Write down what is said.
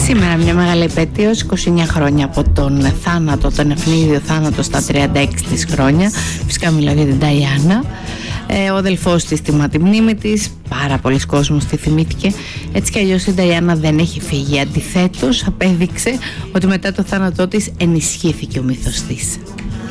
Σήμερα μια μεγάλη επέτειος, 29 χρόνια από τον θάνατο, τον ευνίδιο θάνατο στα 36 της χρόνια. Φυσικά μιλάω για την Νταϊάννα. Ο αδελφός της τιμά τη μνήμη της, πάρα πολλοί κόσμος τη θυμήθηκε. Έτσι κι αλλιώς η Νταϊάννα δεν έχει φύγει. Αντιθέτως απέδειξε ότι μετά το θάνατό της ενισχύθηκε ο μύθος της.